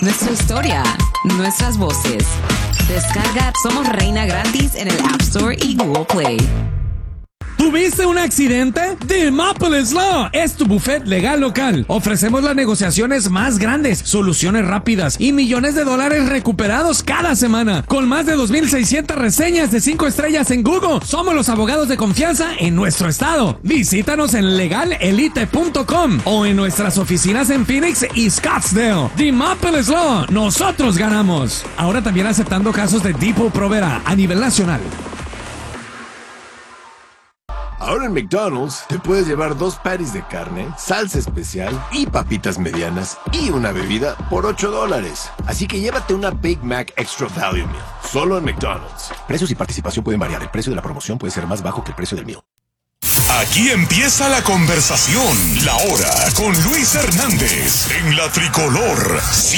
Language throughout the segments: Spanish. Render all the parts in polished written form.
nuestra historia, nuestras voces. Descarga Somos Reina gratis en el App Store y Google Play. ¿Tuviste un accidente? The Immopolis Law es tu bufete legal local. Ofrecemos las negociaciones más grandes, soluciones rápidas y millones de dólares recuperados cada semana. Con más de 2,600 reseñas de 5 estrellas en Google, somos los abogados de confianza en nuestro estado. Visítanos en legalelite.com o en nuestras oficinas en Phoenix y Scottsdale. The Immopolis Law, nosotros ganamos. Ahora también aceptando casos de Depot Provera a nivel nacional. Ahora en McDonald's te puedes llevar 2 patties de carne, salsa especial y papitas medianas y una bebida por $8. Así que llévate una Big Mac Extra Value Meal, solo en McDonald's. Precios y participación pueden variar. El precio de la promoción puede ser más bajo que el precio del meal. Aquí empieza la conversación. La Hora con Luis Hernández en la Tricolor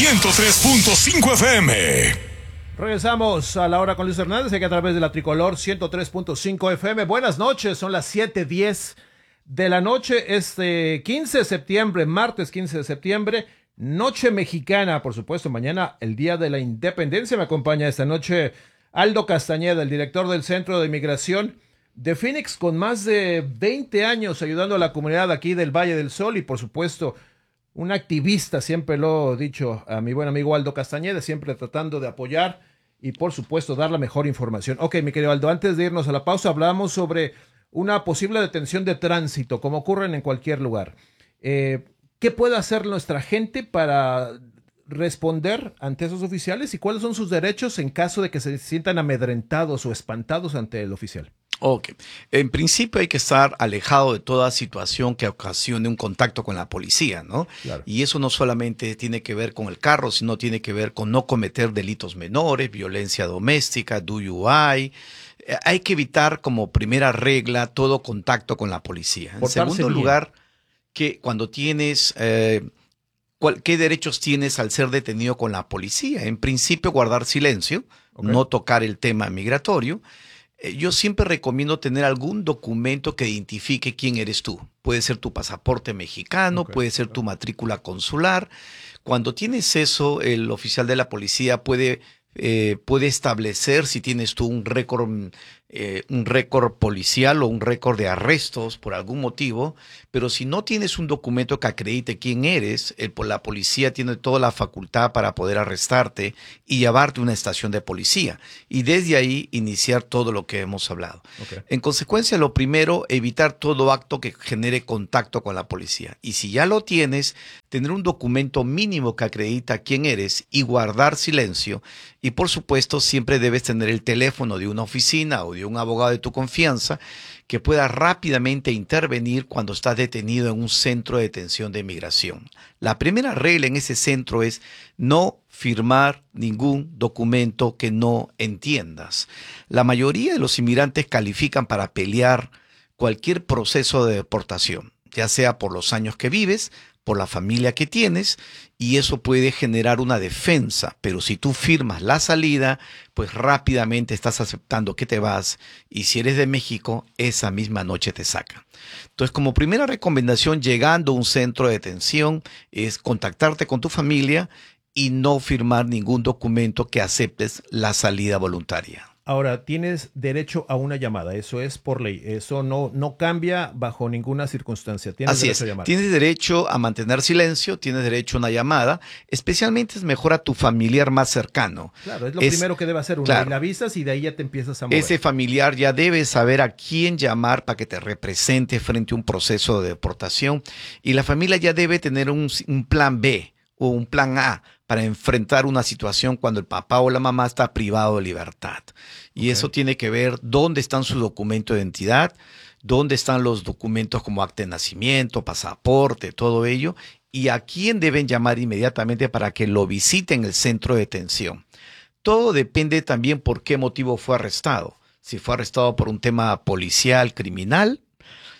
103.5 FM. Regresamos a La Hora con Luis Hernández, aquí a través de la Tricolor 103.5 FM. Buenas noches, son las 7:10 de la noche, 15 de septiembre, martes 15 de septiembre, noche mexicana, por supuesto, mañana el Día de la Independencia. Me acompaña esta noche Aldo Castañeda, el director del Centro de Inmigración de Phoenix, con más de 20 años ayudando a la comunidad aquí del Valle del Sol y, por supuesto, un activista, siempre lo he dicho a mi buen amigo Aldo Castañeda, siempre tratando de apoyar y, por supuesto, dar la mejor información. Ok, mi querido Aldo, antes de irnos a la pausa, hablábamos sobre una posible detención de tránsito, como ocurren en cualquier lugar. ¿Qué puede hacer nuestra gente para responder ante esos oficiales y cuáles son sus derechos en caso de que se sientan amedrentados o espantados ante el oficial? Ok. En principio hay que estar alejado de toda situación que ocasione un contacto con la policía, ¿no? Claro. Y eso no solamente tiene que ver con el carro, sino tiene que ver con no cometer delitos menores, violencia doméstica, DUI. Hay que evitar como primera regla todo contacto con la policía. En segundo lugar, que cuando tienes... ¿qué derechos tienes al ser detenido con la policía? En principio, guardar silencio, no tocar el tema migratorio. Yo siempre recomiendo tener algún documento que identifique quién eres tú. Puede ser tu pasaporte mexicano, puede ser tu matrícula consular. Cuando tienes eso, el oficial de la policía puede establecer si tienes tú un récord policial o un récord de arrestos por algún motivo, pero si no tienes un documento que acredite quién eres, la policía tiene toda la facultad para poder arrestarte y llevarte a una estación de policía y desde ahí iniciar todo lo que hemos hablado. En consecuencia, lo primero, evitar todo acto que genere contacto con la policía. Y si ya lo tienes, tener un documento mínimo que acredita quién eres y guardar silencio. Y por supuesto, siempre debes tener el teléfono de una oficina o de un abogado de tu confianza que pueda rápidamente intervenir cuando estás detenido en un centro de detención de inmigración. La primera regla en ese centro es no firmar ningún documento que no entiendas. La mayoría de los inmigrantes califican para pelear cualquier proceso de deportación, ya sea por los años que vives, por la familia que tienes, y eso puede generar una defensa, pero si tú firmas la salida, pues rápidamente estás aceptando que te vas, y si eres de México, esa misma noche te sacan. Entonces, como primera recomendación, llegando a un centro de detención, es contactarte con tu familia y no firmar ningún documento que aceptes la salida voluntaria. Ahora, tienes derecho a una llamada, eso es por ley, eso no cambia bajo ninguna circunstancia. Tienes derecho a llamar. Tienes derecho a mantener silencio, tienes derecho a una llamada, especialmente es mejor a tu familiar más cercano. Claro, es lo primero que debe hacer uno, y la avisas y de ahí ya te empiezas a mover. Ese familiar ya debe saber a quién llamar para que te represente frente a un proceso de deportación y la familia ya debe tener un plan B o un plan A para enfrentar una situación cuando el papá o la mamá está privado de libertad. Y eso tiene que ver dónde están sus documentos de identidad, dónde están los documentos como acta de nacimiento, pasaporte, todo ello, y a quién deben llamar inmediatamente para que lo visiten en el centro de detención. Todo depende también por qué motivo fue arrestado. Si fue arrestado por un tema policial, criminal,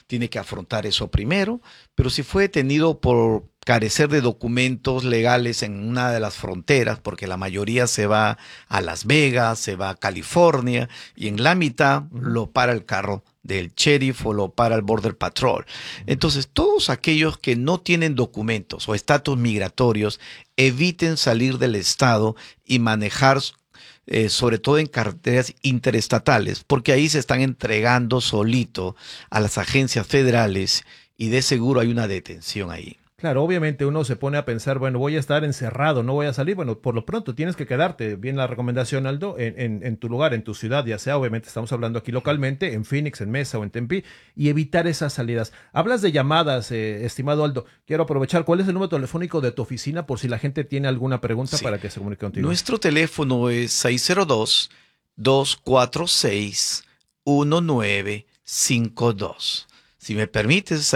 tiene que afrontar eso primero, pero si fue detenido por carecer de documentos legales en una de las fronteras, porque la mayoría se va a Las Vegas, se va a California, y en la mitad lo para el carro del sheriff o lo para el Border Patrol. Entonces, todos aquellos que no tienen documentos o estatus migratorios, eviten salir del estado y manejar sobre todo en carreteras interestatales, porque ahí se están entregando solito a las agencias federales y de seguro hay una detención ahí. Claro, obviamente uno se pone a pensar, bueno, voy a estar encerrado, no voy a salir. Bueno, por lo pronto tienes que quedarte, bien la recomendación, Aldo, en tu lugar, en tu ciudad, ya sea, obviamente estamos hablando aquí localmente, en Phoenix, en Mesa o en Tempe, y evitar esas salidas. Hablas de llamadas, estimado Aldo. Quiero aprovechar, ¿cuál es el número telefónico de tu oficina por si la gente tiene alguna pregunta para que se comunique contigo? Nuestro teléfono es 602-246-1952. Si me permites,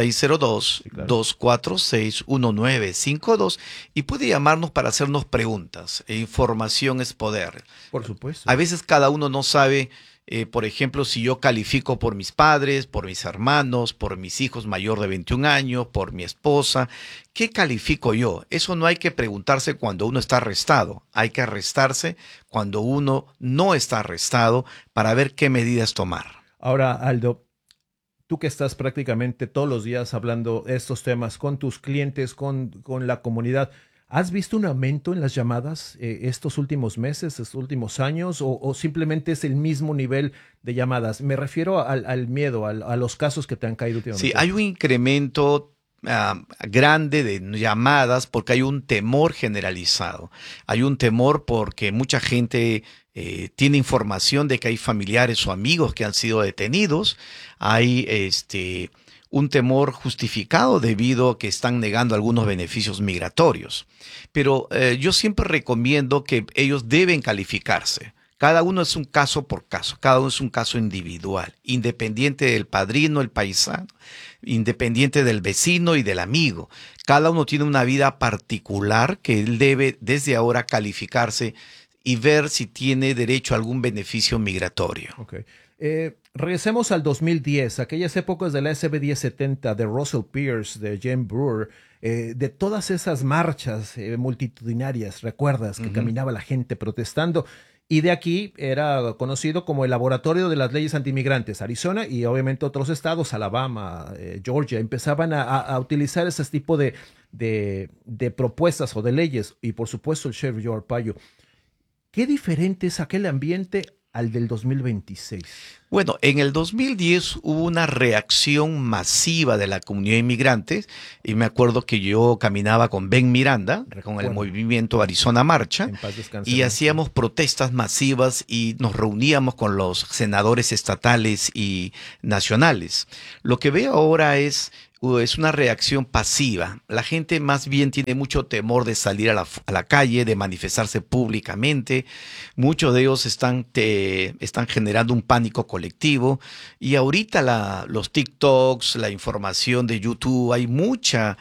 602-246-1952 y puede llamarnos para hacernos preguntas. Información es poder. Por supuesto. A veces cada uno no sabe, por ejemplo, si yo califico por mis padres, por mis hermanos, por mis hijos mayor de 21 años, por mi esposa. ¿Qué califico yo? Eso no hay que preguntarse cuando uno está arrestado. Hay que arrestarse cuando uno no está arrestado para ver qué medidas tomar. Ahora, Aldo, tú que estás prácticamente todos los días hablando estos temas con tus clientes, con la comunidad, ¿has visto un aumento en las llamadas estos últimos meses, estos últimos años, o simplemente es el mismo nivel de llamadas? Me refiero al miedo, a los casos que te han caído últimamente. Sí, hay un incremento grande de llamadas porque hay un temor generalizado. Hay un temor porque mucha gente tiene información de que hay familiares o amigos que han sido detenidos. Hay un temor justificado debido a que están negando algunos beneficios migratorios. Pero yo siempre recomiendo que ellos deben calificarse. Cada uno es un caso por caso, cada uno es un caso individual, independiente del padrino, el paisano, independiente del vecino y del amigo. Cada uno tiene una vida particular que él debe desde ahora calificarse y ver si tiene derecho a algún beneficio migratorio. Okay. Regresemos al 2010, aquellas épocas de la SB 1070, de Russell Pierce, de Jim Brewer, de todas esas marchas multitudinarias, ¿recuerdas? Que caminaba la gente protestando. Y de aquí era conocido como el laboratorio de las leyes antimigrantes. Arizona y obviamente otros estados, Alabama, Georgia, empezaban a utilizar ese tipo de propuestas o de leyes. Y por supuesto el sheriff Joe Arpaio. ¿Qué diferente es aquel ambiente al del 2026? Bueno, en el 2010 hubo una reacción masiva de la comunidad inmigrante y me acuerdo que yo caminaba con Ben Miranda, con el movimiento Arizona Marcha, y hacíamos protestas masivas y nos reuníamos con los senadores estatales y nacionales. Lo que veo ahora es una reacción pasiva. La gente más bien tiene mucho temor de salir a la calle, de manifestarse públicamente. Muchos de ellos están generando un pánico colectivo. Y ahorita los TikToks, la información de YouTube, hay mucha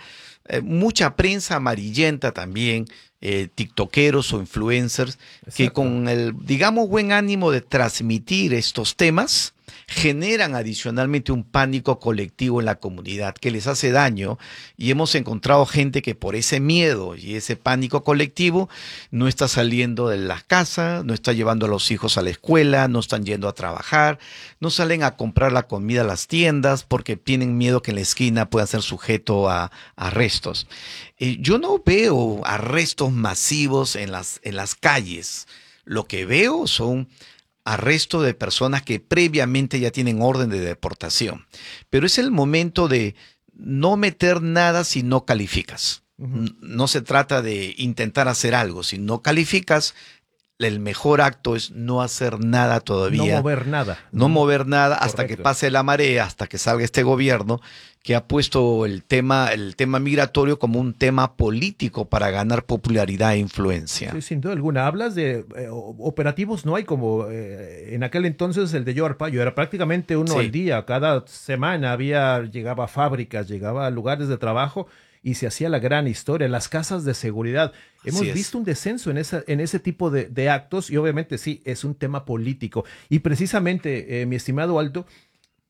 prensa amarillenta también, tiktokeros o influencers, que con el, digamos, buen ánimo de transmitir estos temas, generan adicionalmente un pánico colectivo en la comunidad que les hace daño, y hemos encontrado gente que por ese miedo y ese pánico colectivo no está saliendo de las casas, no está llevando a los hijos a la escuela, no están yendo a trabajar, no salen a comprar la comida a las tiendas porque tienen miedo que en la esquina puedan ser sujeto a arrestos. Yo no veo arrestos masivos en las calles. Lo que veo son arresto de personas que previamente ya tienen orden de deportación. Pero es el momento de no meter nada si no calificas. No se trata de intentar hacer algo. Si no calificas, el mejor acto es no hacer nada todavía. No mover nada. No mover nada hasta Correcto. que pase la marea, hasta que salga este gobierno que ha puesto el tema migratorio como un tema político para ganar popularidad e influencia. Sí, sin duda alguna. Hablas de operativos, no hay como en aquel entonces el de Joe Arpaio, era prácticamente uno Sí. al día. Cada semana llegaba a fábricas, llegaba a lugares de trabajo y se hacía la gran historia, las casas de seguridad. Hemos Así es. visto un descenso en ese tipo de actos y obviamente sí, es un tema político. Y precisamente, mi estimado Aldo,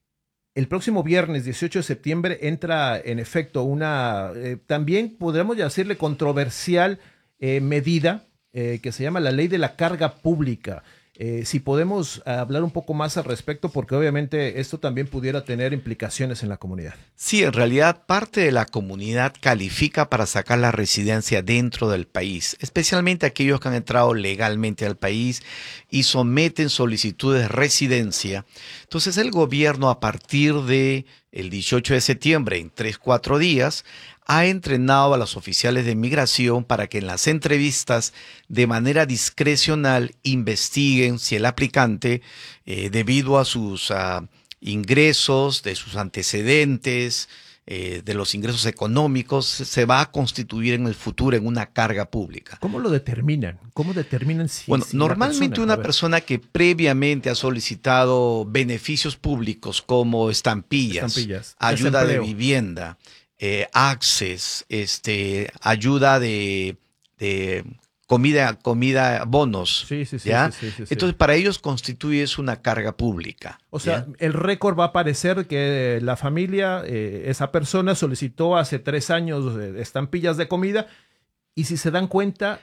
El próximo viernes 18 de septiembre entra en efecto una, también podríamos decirle controversial medida que se llama la ley de la carga pública. Si podemos hablar un poco más al respecto, porque obviamente esto también pudiera tener implicaciones en la comunidad. Sí, en realidad parte de la comunidad califica para sacar la residencia dentro del país, especialmente aquellos que han entrado legalmente al país y someten solicitudes de residencia. Entonces el gobierno, a partir de el 18 de septiembre, en 3-4 días, ha entrenado a los oficiales de migración para que en las entrevistas de manera discrecional investiguen si el aplicante, debido a sus ingresos, de sus antecedentes, de los ingresos económicos, se va a constituir en el futuro en una carga pública. ¿Cómo lo determinan? ¿Cómo determinan si... Bueno, si normalmente una persona que previamente ha solicitado beneficios públicos como estampillas, ayuda de vivienda, access, ayuda de comida, bonos. Sí. ¿ya? Sí. Entonces, para ellos constituye una carga pública. O sea, ¿ya? el récord va a aparecer que la familia, esa persona solicitó hace 3 años estampillas de comida y si se dan cuenta,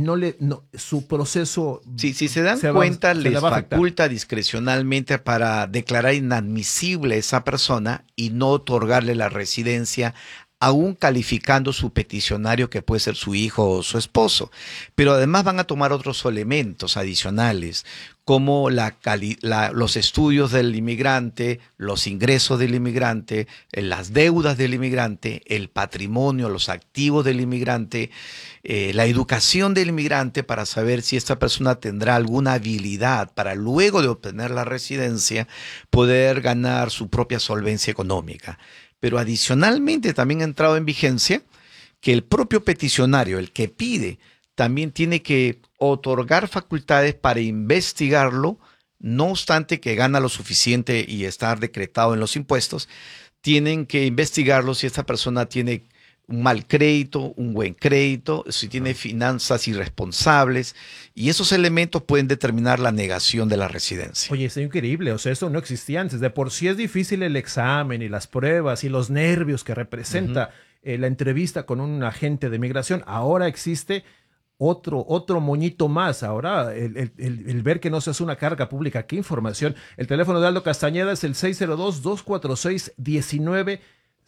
su proceso... Sí, si se dan cuenta, les faculta discrecionalmente para declarar inadmisible a esa persona y no otorgarle la residencia, aún calificando su peticionario que puede ser su hijo o su esposo. Pero además van a tomar otros elementos adicionales, como los estudios del inmigrante, los ingresos del inmigrante, las deudas del inmigrante, el patrimonio, los activos del inmigrante, la educación del inmigrante para saber si esta persona tendrá alguna habilidad para luego de obtener la residencia poder ganar su propia solvencia económica. Pero adicionalmente también ha entrado en vigencia que el propio peticionario, el que pide, también tiene que otorgar facultades para investigarlo, no obstante que gana lo suficiente y estar decretado en los impuestos, tienen que investigarlo si esta persona tiene un mal crédito, un buen crédito, si tiene finanzas irresponsables, y esos elementos pueden determinar la negación de la residencia. Oye, es increíble, o sea, esto no existía antes. De por sí es difícil el examen y las pruebas y los nervios que representa la entrevista con un agente de migración. Ahora existe otro moñito más. Ahora, el ver que no se hace una carga pública. ¿Qué información? El teléfono de Aldo Castañeda es el 602-246-1952.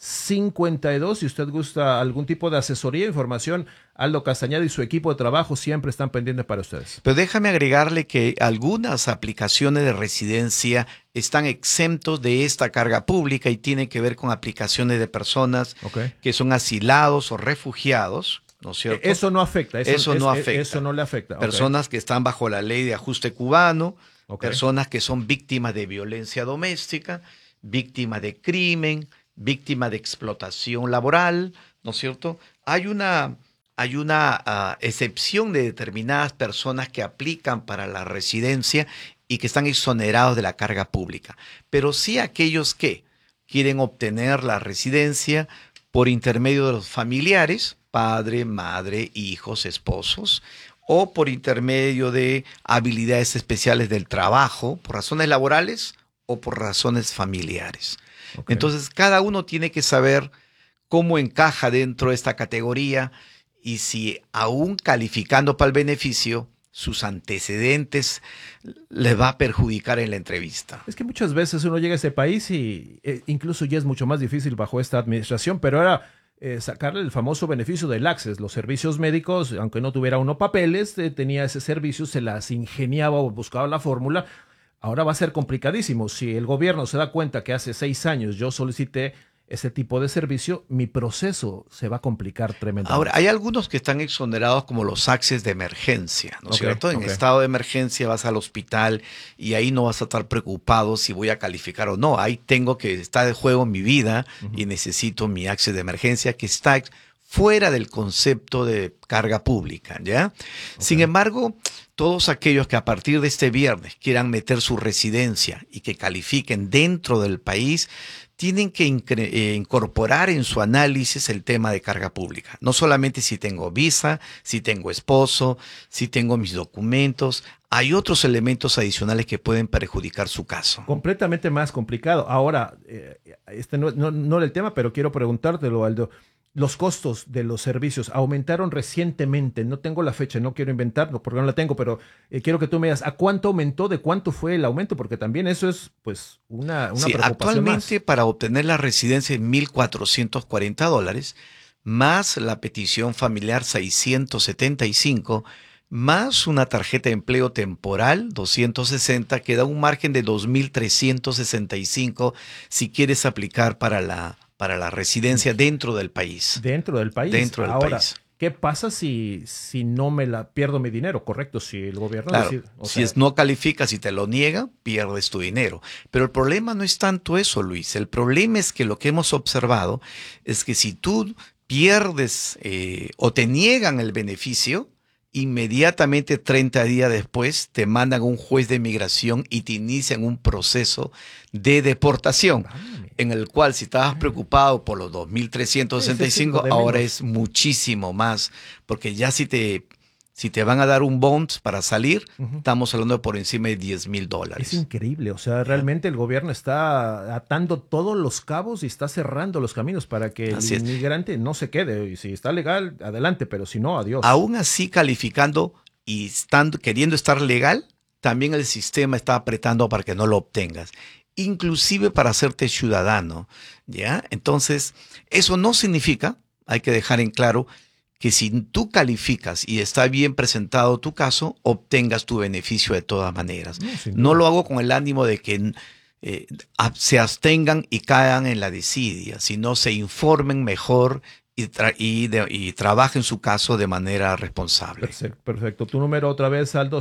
Si usted gusta algún tipo de asesoría, información, Aldo Castañeda y su equipo de trabajo siempre están pendientes para ustedes. Pero déjame agregarle que algunas aplicaciones de residencia están exentos de esta carga pública y tienen que ver con aplicaciones de personas que son asilados o refugiados, ¿no es cierto? Eso no afecta. Eso no afecta. Eso no le afecta. Personas que están bajo la ley de ajuste cubano, personas que son víctimas de violencia doméstica, víctimas de crimen, víctima de explotación laboral, ¿no es cierto? Hay una excepción de determinadas personas que aplican para la residencia y que están exonerados de la carga pública. Pero sí aquellos que quieren obtener la residencia por intermedio de los familiares, padre, madre, hijos, esposos, o por intermedio de habilidades especiales del trabajo, por razones laborales o por razones familiares. Entonces, cada uno tiene que saber cómo encaja dentro de esta categoría y si aún calificando para el beneficio, sus antecedentes les va a perjudicar en la entrevista. Es que muchas veces uno llega a ese país y incluso ya es mucho más difícil bajo esta administración, pero ahora sacarle el famoso beneficio del Access, los servicios médicos, aunque no tuviera uno papeles, tenía ese servicio, se las ingeniaba o buscaba la fórmula. Ahora va a ser complicadísimo. Si el gobierno se da cuenta que hace 6 años yo solicité ese tipo de servicio, mi proceso se va a complicar tremendamente. Ahora, hay algunos que están exonerados como los access de emergencia, ¿no es cierto? En estado de emergencia vas al hospital y ahí no vas a estar preocupado si voy a calificar o no. Ahí tengo que estar de juego mi vida y necesito mi access de emergencia que está fuera del concepto de carga pública, ¿ya? Sin embargo, todos aquellos que a partir de este viernes quieran meter su residencia y que califiquen dentro del país, tienen que incorporar en su análisis el tema de carga pública. No solamente si tengo visa, si tengo esposo, si tengo mis documentos. Hay otros elementos adicionales que pueden perjudicar su caso. Completamente más complicado. Ahora, este no era el tema, pero quiero preguntártelo, Aldo. Los costos de los servicios aumentaron recientemente. No tengo la fecha, no quiero inventarlo porque no la tengo, pero quiero que tú me digas a cuánto aumentó, de cuánto fue el aumento, porque también eso es pues una sí, preocupación actualmente más. Para obtener la residencia es $1,440, más la petición familiar 675, más una tarjeta de empleo temporal 260, que da un margen de 2,365 si quieres aplicar para la residencia dentro del país. Dentro del país. Dentro del Ahora, país. ¿qué pasa si no pierdo mi dinero? Correcto, si el gobierno Claro, decide, no calificas y te lo niega, pierdes tu dinero. Pero el problema no es tanto eso, Luis. El problema es que lo que hemos observado es que si tú pierdes o te niegan el beneficio, inmediatamente 30 días después te mandan a un juez de migración y te inician un proceso de deportación, en el cual si estabas preocupado por los 2,365, ahora es muchísimo más, porque ya si te van a dar un bond para salir, estamos hablando de por encima de $10,000. Es increíble, o sea, realmente el gobierno está atando todos los cabos y está cerrando los caminos para que el inmigrante no se quede. Y si está legal, adelante, pero si no, adiós. Aún así, calificando y queriendo estar legal, también el sistema está apretando para que no lo obtengas, inclusive para hacerte ciudadano, ¿ya? Entonces, eso no significa, hay que dejar en claro, que si tú calificas y está bien presentado tu caso, obtengas tu beneficio de todas maneras. No lo hago con el ánimo de que se abstengan y caigan en la desidia, sino se informen mejor y trabajen su caso de manera responsable. Perfecto. Tu número otra vez, Aldo,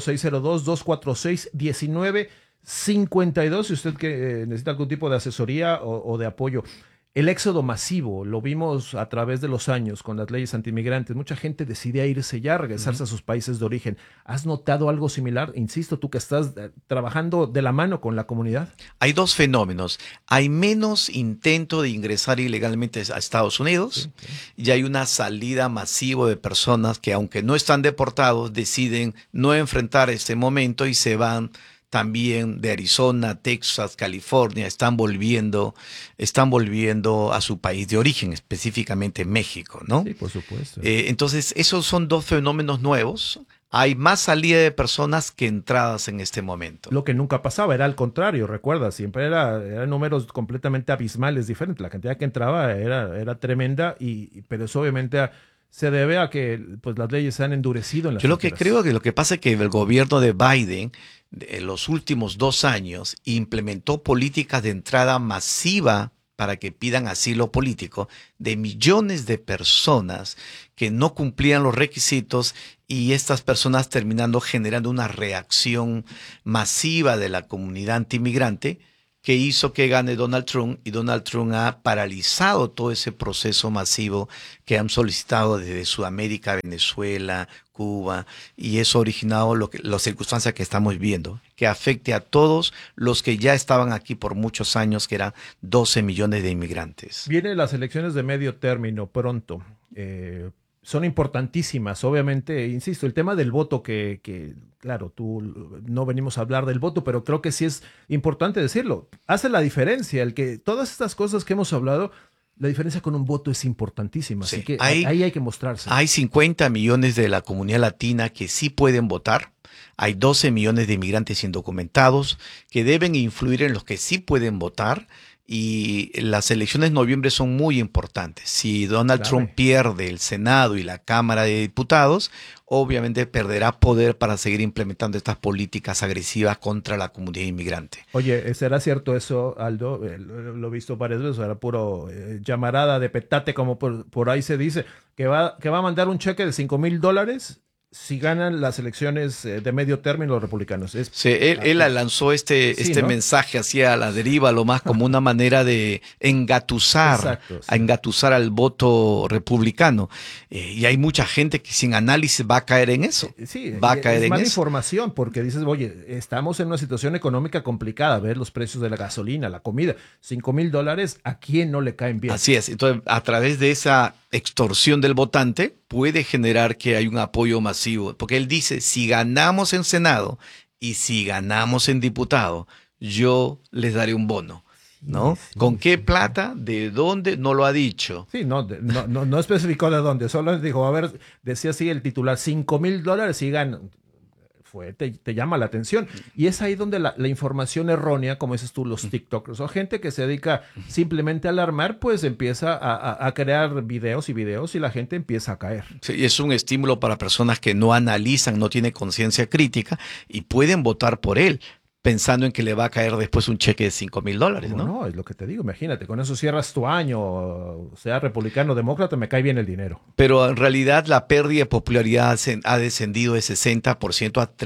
602-246-1952, si usted necesita algún tipo de asesoría o de apoyo. El éxodo masivo, lo vimos a través de los años con las leyes antimigrantes. Mucha gente decide irse ya, regresarse a sus países de origen. ¿Has notado algo similar? Insisto, tú que estás trabajando de la mano con la comunidad. Hay dos fenómenos. Hay menos intento de ingresar ilegalmente a Estados Unidos y hay una salida masiva de personas que, aunque no están deportados, deciden no enfrentar este momento y se van también de Arizona, Texas, California, están volviendo a su país de origen, específicamente México, ¿no? Sí, por supuesto. Entonces, esos son dos fenómenos nuevos. Hay más salida de personas que entradas en este momento. Lo que nunca pasaba, era al contrario, recuerda, siempre eran números completamente abismales, diferentes. La cantidad que entraba era tremenda, pero eso obviamente se debe a que pues, las leyes se han endurecido en las Yo lo que fronteras. creo que lo que pasa es que el gobierno de Biden en los últimos 2 años implementó políticas de entrada masiva para que pidan asilo político de millones de personas que no cumplían los requisitos y estas personas terminando generando una reacción masiva de la comunidad antimigrante que hizo que gane Donald Trump, y Donald Trump ha paralizado todo ese proceso masivo que han solicitado desde Sudamérica, Venezuela, Cuba, y eso ha originado las circunstancias que estamos viendo, que afecte a todos los que ya estaban aquí por muchos años, que eran 12 millones de inmigrantes. Vienen las elecciones de medio término pronto. Son importantísimas, obviamente, insisto, el tema del voto que claro, no venimos a hablar del voto, pero creo que sí es importante decirlo. Hace la diferencia, todas estas cosas que hemos hablado, la diferencia con un voto es importantísima, Sí, así que ahí hay que mostrarse. Hay 50 millones de la comunidad latina que sí pueden votar. Hay 12 millones de inmigrantes indocumentados que deben influir en los que sí pueden votar. Y las elecciones de noviembre son muy importantes. Si Donald Trump pierde el Senado y la Cámara de Diputados, obviamente perderá poder para seguir implementando estas políticas agresivas contra la comunidad inmigrante. Oye, ¿será cierto eso, Aldo? Lo he visto varias veces, era puro llamarada de petate, como por ahí se dice, que va a mandar un cheque de $5,000 si ganan las elecciones de medio término los republicanos. Sí, él lanzó este ¿no? mensaje hacia la deriva, lo más como una manera de engatusar, Exacto, sí. a engatusar al voto republicano. Y hay mucha gente que sin análisis va a caer en eso. Sí, va a caer es en mala eso. información porque dices, oye, estamos en una situación económica complicada, ver los precios de la gasolina, la comida, $5,000, ¿a quién no le caen bien? Así es, entonces a través de esa extorsión del votante puede generar que hay un apoyo masivo, porque él dice, si ganamos en Senado y si ganamos en diputado, yo les daré un bono, ¿no? Sí, ¿Con qué plata? ¿De dónde? No lo ha dicho. Sí, no especificó de dónde, solo dijo, a ver, decía así el titular, $5,000 si ganan. Te llama la atención. Y es ahí donde la información errónea, como dices tú, los TikTokers o gente que se dedica simplemente a alarmar, pues empieza a crear videos y la gente empieza a caer. Sí, es un estímulo para personas que no analizan, no tienen conciencia crítica y pueden votar por él, pensando en que le va a caer después un cheque de $5,000, ¿no? No, es lo que te digo, imagínate, con eso cierras tu año, sea republicano o demócrata, me cae bien el dinero. Pero en realidad la pérdida de popularidad ha descendido de 60% a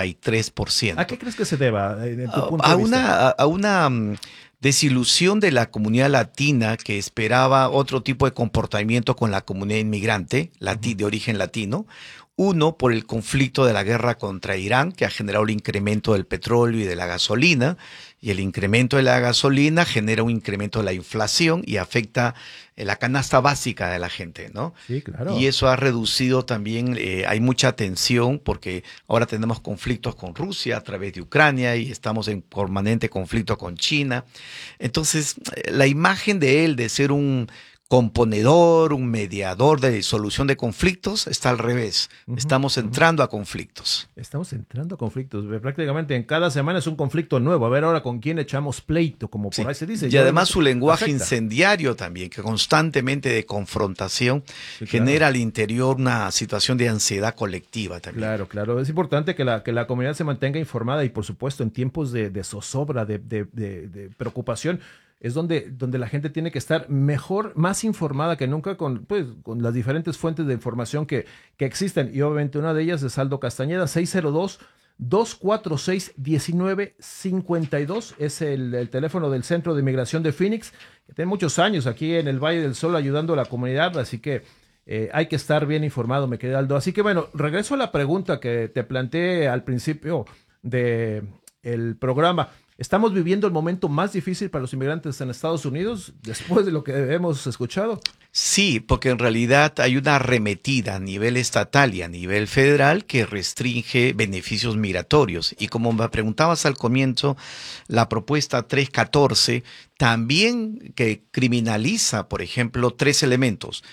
33%. ¿A qué crees que se deba, en tu punto de vista? A una desilusión de la comunidad latina que esperaba otro tipo de comportamiento con la comunidad inmigrante de origen latino. Uno, por el conflicto de la guerra contra Irán, que ha generado el incremento del petróleo y de la gasolina, y el incremento de la gasolina genera un incremento de la inflación y afecta la canasta básica de la gente, ¿no? Sí, claro. Y eso ha reducido también, hay mucha tensión porque ahora tenemos conflictos con Rusia a través de Ucrania y estamos en permanente conflicto con China. Entonces, la imagen de él de ser un componedor, un mediador de solución de conflictos, está al revés. Estamos entrando a conflictos. Estamos entrando a conflictos. Prácticamente en cada semana es un conflicto nuevo. A ver ahora con quién echamos pleito, como por ahí se dice. Y además su lenguaje afecta. incendiario también, que constantemente de confrontación genera al interior una situación de ansiedad colectiva también. Claro. Es importante que la comunidad se mantenga informada y por supuesto en tiempos de zozobra, de preocupación, es donde la gente tiene que estar mejor, más informada que nunca con las diferentes fuentes de información que existen. Y obviamente una de ellas es Aldo Castañeda, 602-246-1952. Es el teléfono del Centro de Inmigración de Phoenix, que tiene muchos años aquí en el Valle del Sol ayudando a la comunidad, así que hay que estar bien informado, me querido Aldo. Así que bueno, regreso a la pregunta que te planteé al principio del programa. ¿Estamos viviendo el momento más difícil para los inmigrantes en Estados Unidos después de lo que hemos escuchado? Sí, porque en realidad hay una arremetida a nivel estatal y a nivel federal que restringe beneficios migratorios. Y como me preguntabas al comienzo, la propuesta 314 también que criminaliza, por ejemplo, 3 elementos.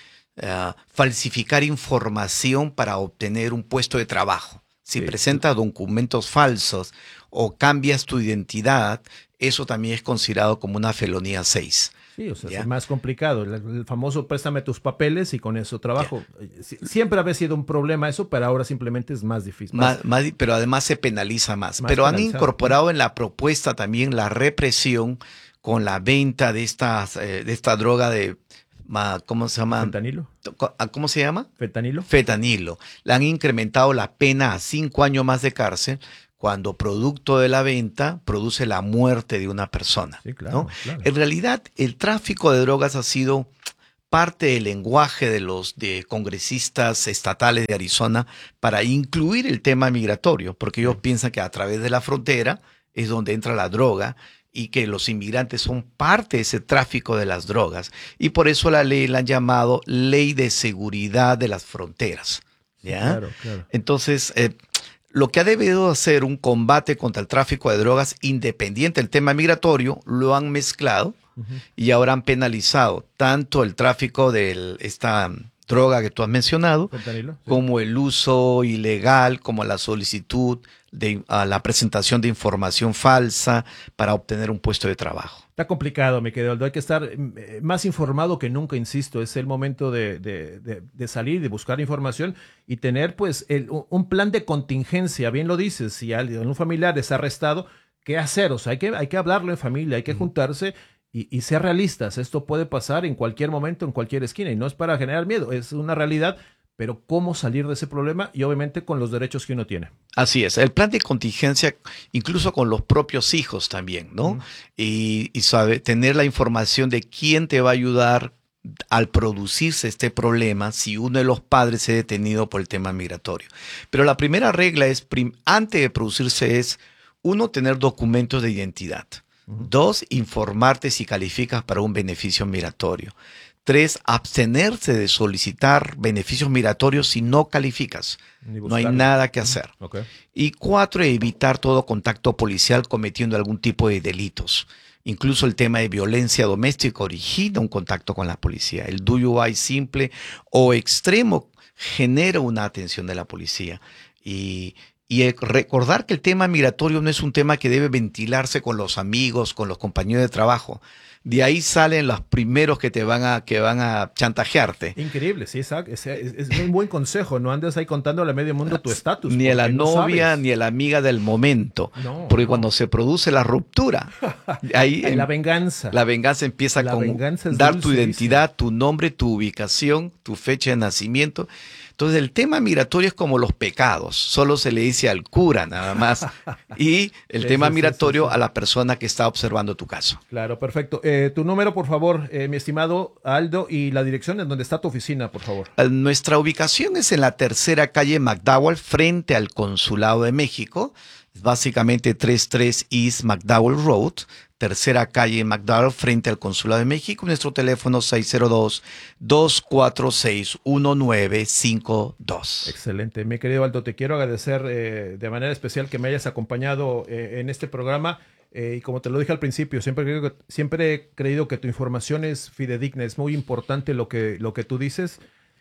Falsificar información para obtener un puesto de trabajo. Si presenta documentos falsos o cambias tu identidad, eso también es considerado como una felonía 6. Sí, o sea, es más complicado. El famoso préstame tus papeles y con eso trabajo. Siempre había sido un problema eso, pero ahora simplemente es más difícil. Pero además se penaliza más. Pero han incorporado en la propuesta también la represión con la venta de esta droga de... ¿Cómo se llama? ¿Fentanilo? ¿Cómo se llama? ¿Fentanilo? Fentanilo. Le han incrementado la pena a 5 años más de cárcel cuando producto de la venta produce la muerte de una persona. Sí, claro, ¿no? claro. En realidad, el tráfico de drogas ha sido parte del lenguaje de los congresistas estatales de Arizona para incluir el tema migratorio, porque ellos piensan que a través de la frontera es donde entra la droga y que los inmigrantes son parte de ese tráfico de las drogas. Y por eso la ley la han llamado Ley de Seguridad de las Fronteras. ¿Ya? Claro. Entonces, lo que ha debido hacer un combate contra el tráfico de drogas independiente del tema migratorio, lo han mezclado y ahora han penalizado tanto el tráfico de esta droga que tú has mencionado, ¿Fentanilo? Sí. como el uso ilegal, como la solicitud a la presentación de información falsa para obtener un puesto de trabajo. Está complicado, mi querido Aldo. Hay que estar más informado que nunca, insisto. Es el momento de salir, de buscar información y tener pues un plan de contingencia. Bien lo dices, si un familiar es arrestado, ¿qué hacer? O sea, hay que hablarlo en familia, hay que juntarse y ser realistas. Esto puede pasar en cualquier momento, en cualquier esquina y no es para generar miedo, es una realidad. pero cómo salir de ese problema y obviamente con los derechos que uno tiene. Así es, el plan de contingencia, incluso con los propios hijos también, ¿no? Y tener la información de quién te va a ayudar al producirse este problema si uno de los padres es detenido por el tema migratorio. Pero la primera regla es, antes de producirse es, uno, tener documentos de identidad. 2, informarte si calificas para un beneficio migratorio. 3, abstenerse de solicitar beneficios migratorios si no calificas. No hay nada que hacer. Okay. Y 4, evitar todo contacto policial cometiendo algún tipo de delitos. Incluso el tema de violencia doméstica origina un contacto con la policía. El DUI simple o extremo genera una atención de la policía. Y recordar que el tema migratorio no es un tema que debe ventilarse con los amigos, con los compañeros de trabajo. De ahí salen los primeros que van a chantajearte. Increíble, sí, Isaac. Es un buen consejo. No andes ahí contándole a medio mundo tu estatus. Ni a la novia, ni a la amiga del momento. No, porque cuando se produce la ruptura, ahí la venganza. La venganza empieza con dar tu identidad, tu nombre, tu ubicación, tu fecha de nacimiento. Entonces el tema migratorio es como los pecados, solo se le dice al cura nada más, y el tema migratorio a la persona que está observando tu caso. Claro, perfecto. Tu número, por favor, mi estimado Aldo, y la dirección en donde está tu oficina, por favor. Nuestra ubicación es en la 3ª calle McDowell, frente al Consulado de México, básicamente 33 East McDowell Road, 3ª calle McDowell, frente al Consulado de México. Nuestro teléfono 602-246-1952. Excelente. Mi querido Aldo, te quiero agradecer de manera especial que me hayas acompañado en este programa. Y como te lo dije al principio, siempre he creído que tu información es fidedigna. Es muy importante lo que tú dices.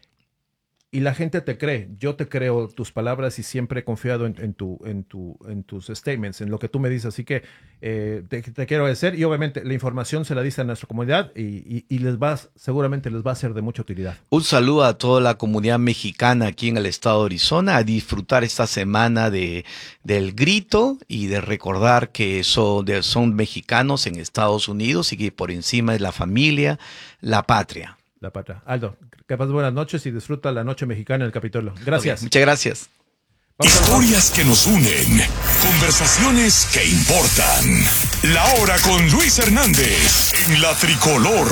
Y la gente te cree. Yo te creo tus palabras y siempre he confiado en tus statements, en lo que tú me dices. Así que te quiero agradecer. Y obviamente la información se la dice a nuestra comunidad y seguramente les va a ser de mucha utilidad. Un saludo a toda la comunidad mexicana aquí en el estado de Arizona, a disfrutar esta semana del grito y de recordar que son mexicanos en Estados Unidos y que por encima es la familia, la patria. La patria. Aldo, que pases buenas noches y disfruta la noche mexicana en el Capitolio. Gracias. Okay, muchas gracias. Historias que nos unen, conversaciones que importan. La Hora con Luis Hernández en la Tricolor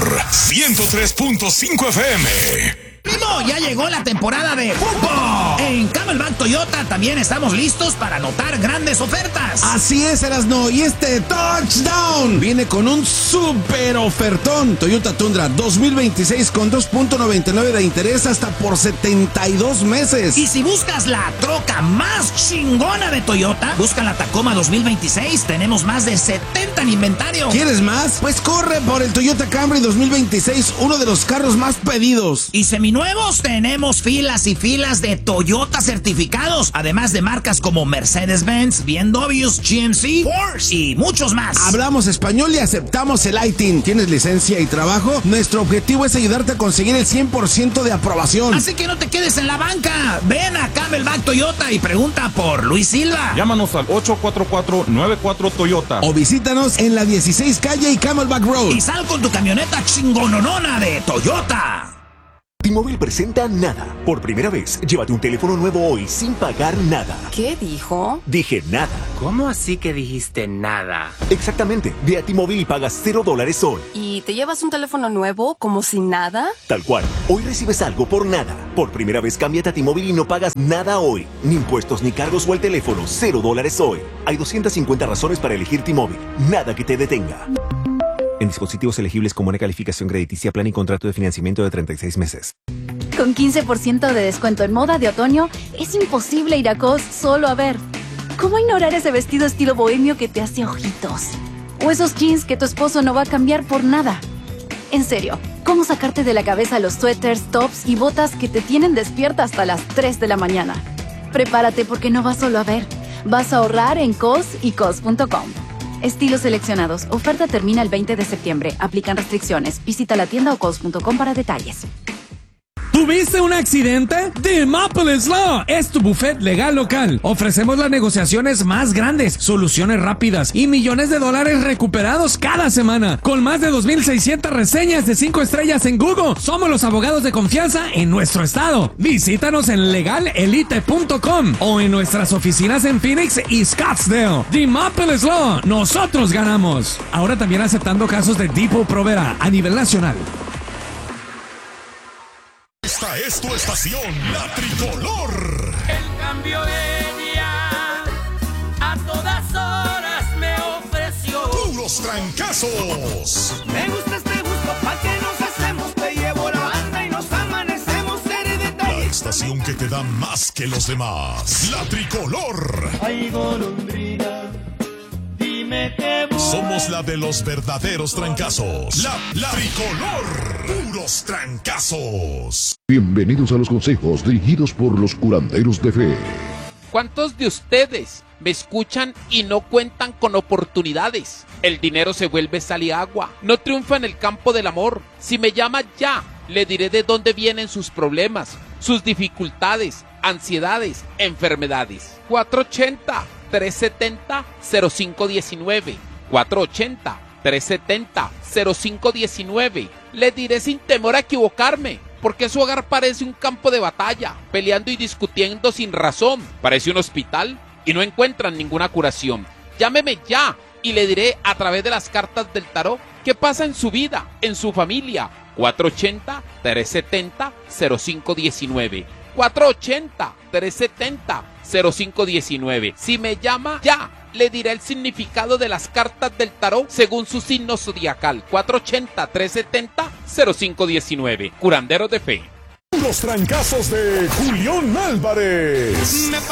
103.5 FM. Primo, ya llegó la temporada de fútbol. En Camelback Toyota también estamos listos para anotar grandes ofertas. Así es, Erasno, y este touchdown viene con un súper ofertón. Toyota Tundra 2026 con 2.99 de interés hasta por 72 meses. Y si buscas la troca más chingona de Toyota, busca la Tacoma 2026. Tenemos más de 70 en inventario. ¿Quieres más? Pues corre por el Toyota Camry 2026, uno de los carros más pedidos. Y seminuevos tenemos filas y filas de Toyota certificados, además de marcas como Mercedes-Benz, BMW, GMC, Porsche y muchos más. Hablamos español y aceptamos el ITIN. ¿Tienes licencia y trabajo? Nuestro objetivo es ayudarte a conseguir el 100% de aprobación. Así que no te quedes en la banca. Ven a Camelback Toyota y pregunta por Luis Silva. Llámanos al 844-94 Toyota. O visítanos en la 16 calle y Camelback Road. Y sal con tu camioneta chingononona de Toyota. T-Mobile presenta Nada. Por primera vez, llévate un teléfono nuevo hoy sin pagar nada. ¿Qué dijo? Dije nada. ¿Cómo así que dijiste nada? Exactamente. Ve a T-Mobile y pagas $0 hoy. ¿Y te llevas un teléfono nuevo como si nada? Tal cual. Hoy recibes algo por nada. Por primera vez, cámbiate a T-Mobile y no pagas nada hoy. Ni impuestos, ni cargos o el teléfono. $0 hoy. Hay 250 razones para elegir T-Mobile. Nada que te detenga. En dispositivos elegibles con buena calificación crediticia, plan y contrato de financiamiento de 36 meses. Con 15% de descuento en moda de otoño, es imposible ir a Cos solo a ver. ¿Cómo ignorar ese vestido estilo bohemio que te hace ojitos? O esos jeans que tu esposo no va a cambiar por nada. En serio, ¿cómo sacarte de la cabeza los suéteres, tops y botas que te tienen despierta hasta las 3 de la mañana? Prepárate porque no vas solo a ver. Vas a ahorrar en Cos y Cos.com. Estilos seleccionados. Oferta termina el 20 de septiembre. Aplican restricciones. Visita la tienda o cos.com para detalles. ¿Tuviste un accidente? The Maple Law es tu bufete legal local. Ofrecemos las negociaciones más grandes, soluciones rápidas y millones de dólares recuperados cada semana. Con más de 2,600 reseñas de 5 estrellas en Google, somos los abogados de confianza en nuestro estado. Visítanos en legalelite.com o en nuestras oficinas en Phoenix y Scottsdale. The Maple Law, nosotros ganamos. Ahora también aceptando casos de Depot Provera a nivel nacional. Esta es tu estación, La Tricolor. El cambio ella a todas horas me ofreció. Puros trancazos. Me gusta este gusto, pa' que nos hacemos. Te llevo la banda y nos amanecemos. La estación que te da más que los demás. La Tricolor. Ay, golondrina, dime qué voy. Somos la de los verdaderos trancazos. La Tricolor. Puros trancazos. Bienvenidos a los consejos dirigidos por los curanderos de fe. ¿Cuántos de ustedes me escuchan y no cuentan con oportunidades? El dinero se vuelve sal y agua. No triunfa en el campo del amor. Si me llama ya, le diré de dónde vienen sus problemas, sus dificultades, ansiedades, enfermedades. 480-370-0519. 480-370-0519. Le diré sin temor a equivocarme, porque su hogar parece un campo de batalla, peleando y discutiendo sin razón. Parece un hospital y no encuentran ninguna curación. Llámeme ya y le diré a través de las cartas del tarot qué pasa en su vida, en su familia. 480-370-0519. 480-370-0519. Si me llama ya, le diré el significado de las cartas del tarot según su signo zodiacal. 480-370-0519. Curanderos de fe. Los trancazos de Julián Álvarez.